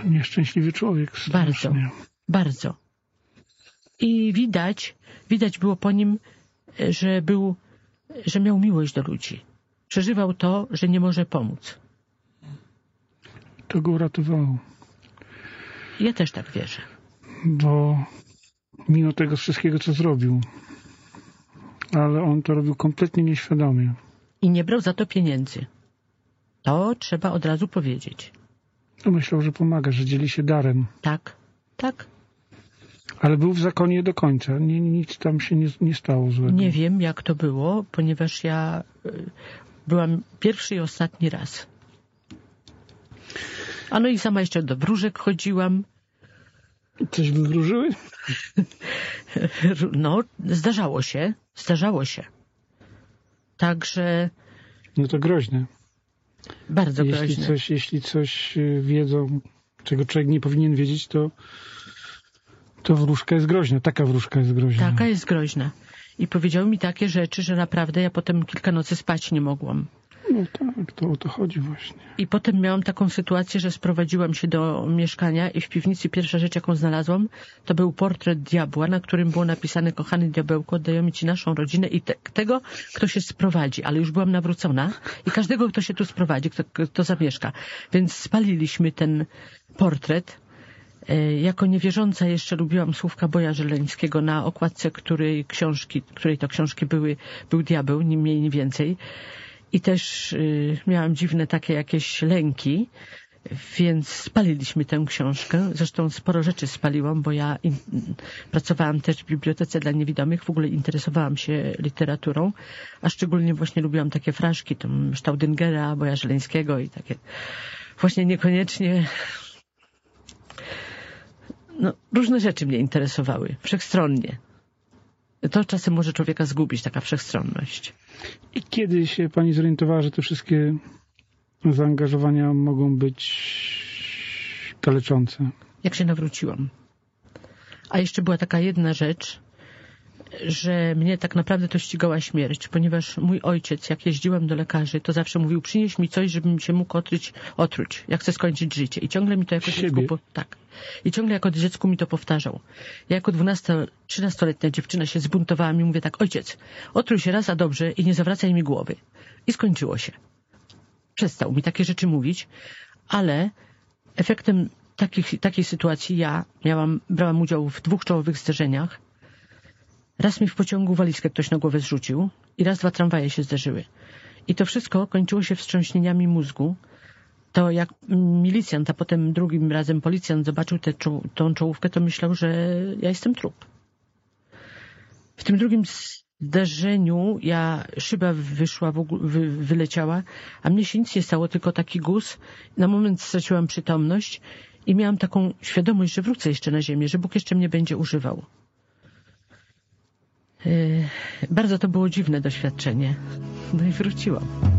Nieszczęśliwy człowiek. Bardzo, bardzo. I widać było po nim, że miał miłość do ludzi. Przeżywał to, że nie może pomóc. To go uratowało. Ja też tak wierzę. Bo mimo tego wszystkiego, co zrobił, ale on to robił kompletnie nieświadomie. I nie brał za to pieniędzy. To trzeba od razu powiedzieć. Myślał, że pomaga, że dzieli się darem. Tak, tak. Ale był w zakonie do końca. Nic tam się nie stało złego. Nie wiem, jak to było, ponieważ ja byłam pierwszy i ostatni raz. A no i sama jeszcze do wróżek chodziłam. Coś wywróżyły? No, zdarzało się. Także... No to groźne. Bardzo groźne. Jeśli coś wiedzą, czego człowiek nie powinien wiedzieć, to wróżka jest groźna. Taka wróżka jest groźna. Taka jest groźna. I powiedziały mi takie rzeczy, że naprawdę ja potem kilka nocy spać nie mogłam. No tak, to o to chodzi właśnie. I potem miałam taką sytuację, że sprowadziłam się do mieszkania i w piwnicy pierwsza rzecz, jaką znalazłam, to był portret diabła, na którym było napisane: kochany diabełku, oddajemy ci naszą rodzinę i tego, kto się sprowadzi. Ale już byłam nawrócona i każdego, kto się tu sprowadzi, kto zamieszka. Więc spaliliśmy ten portret. Jako niewierząca jeszcze lubiłam słówka Boja Żeleńskiego, na okładce której to książki był diabeł, ni mniej, ni więcej. I też miałam dziwne takie jakieś lęki, więc spaliliśmy tę książkę. Zresztą sporo rzeczy spaliłam, bo ja pracowałam też w bibliotece dla niewidomych, w ogóle interesowałam się literaturą, a szczególnie właśnie lubiłam takie fraszki, tam Staudyngera, Boja Żeleńskiego i takie właśnie niekoniecznie... No, różne rzeczy mnie interesowały, wszechstronnie. To czasem może człowieka zgubić, taka wszechstronność. I kiedy się pani zorientowała, że te wszystkie zaangażowania mogą być kaleczące? Jak się nawróciłam. A jeszcze była taka jedna rzecz, że mnie tak naprawdę to ścigała śmierć, ponieważ mój ojciec, jak jeździłam do lekarzy, to zawsze mówił: przynieś mi coś, żebym się mógł otruć. Ja chcę skończyć życie. I ciągle mi to jako dziecku... Tak. I ciągle jako dziecku mi to powtarzał. Ja jako 13-letnia dziewczyna się zbuntowałam i mówię tak: ojciec, otruj się raz, a dobrze, i nie zawracaj mi głowy. I skończyło się. Przestał mi takie rzeczy mówić, ale efektem takiej sytuacji ja brałam udział w 2 czołowych zderzeniach. Raz mi w pociągu walizkę ktoś na głowę zrzucił i raz 2 tramwaje się zderzyły. I to wszystko kończyło się wstrząśnieniami mózgu. To jak milicjant, a potem drugim razem policjant zobaczył tą czołówkę, to myślał, że ja jestem trup. W tym drugim zdarzeniu szyba wyleciała, a mnie się nic nie stało, tylko taki guz. Na moment straciłam przytomność i miałam taką świadomość, że wrócę jeszcze na ziemię, że Bóg jeszcze mnie będzie używał. Bardzo to było dziwne doświadczenie. No i wróciłam.